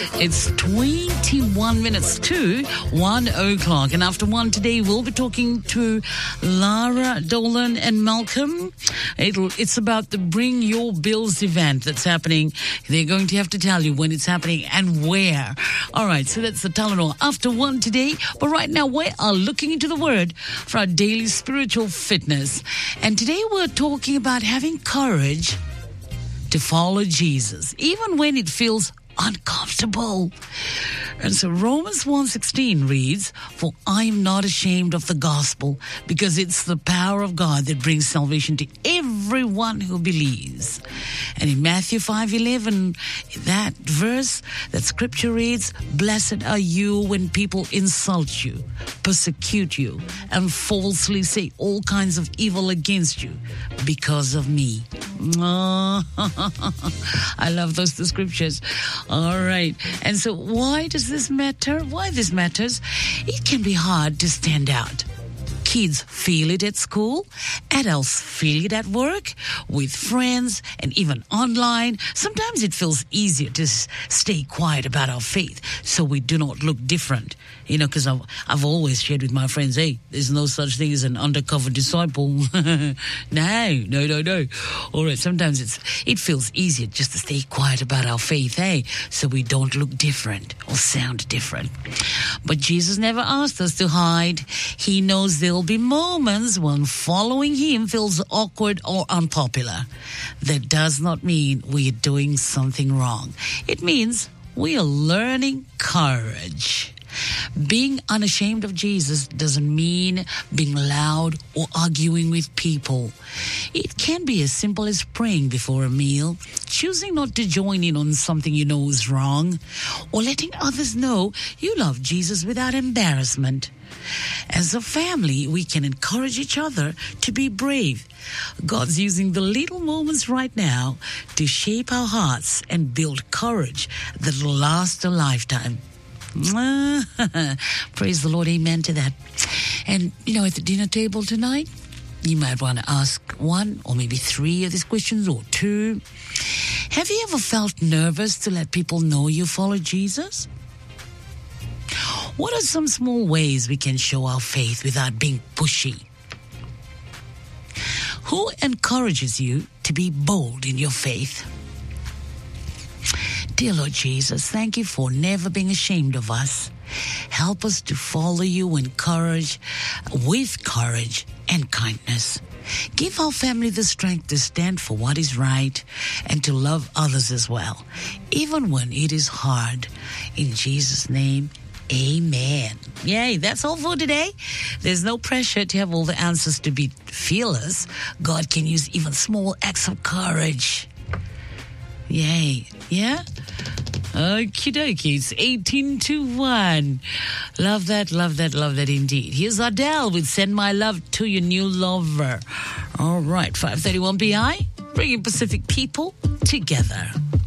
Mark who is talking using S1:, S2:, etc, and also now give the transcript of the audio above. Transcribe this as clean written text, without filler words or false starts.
S1: It's 21 minutes to 1 o'clock. And after 1 today, we'll be talking to Lara, Dolan and Malcolm. It's about the Bring Your Bills event that's happening. They're going to have to tell you when it's happening and where. All right, so that's the Tylenol after 1 today. But right now, we are looking into the Word for our daily spiritual fitness. And today we're talking about having courage to follow Jesus, even when it feels uncomfortable. And so Romans 1:16 reads, "For I am not ashamed of the gospel, because it's the power of God that brings salvation to everyone who believes." And in Matthew 5:11, that verse, that scripture reads, "Blessed are you when people insult you, persecute you, and falsely say all kinds of evil against you because of me." I love those two scriptures. All right. And so why does this matter? Why this matters? It can be hard to stand out. Kids feel it at school. Adults feel it at work, with friends, and even online. Sometimes it feels easier to stay quiet about our faith so we do not look different. You know, because I've always shared with my friends, hey, there's no such thing as an undercover disciple. No. All right, sometimes it feels easier just to stay quiet about our faith, hey, so we don't look different or sound different. But Jesus never asked us to hide. He knows there'll be moments when following him feels awkward or unpopular. That does not mean we're doing something wrong. It means we are learning courage. Being unashamed of Jesus doesn't mean being loud or arguing with people. It can be as simple as praying before a meal, choosing not to join in on something you know is wrong, or letting others know you love Jesus without embarrassment. As a family, we can encourage each other to be brave. God's using the little moments right now to shape our hearts and build courage that will last a lifetime. Praise the Lord, amen to that. And, you know, at the dinner table tonight, you might want to ask one or maybe three of these questions, or two. Have you ever felt nervous to let people know you follow Jesus? What are some small ways we can show our faith without being pushy? Who encourages you to be bold in your faith? Dear Lord Jesus, thank you for never being ashamed of us. Help us to follow you with courage and kindness. Give our family the strength to stand for what is right and to love others as well, even when it is hard. In Jesus' name, amen. Yay, that's all for today. There's no pressure to have all the answers to be fearless. God can use even small acts of courage. Yay. Yeah? Okie dokie. It's 18 to 1. Love that indeed. Here's Adele with Send My Love to Your New Lover. All right, 5:31 PI, bringing Pacific people together.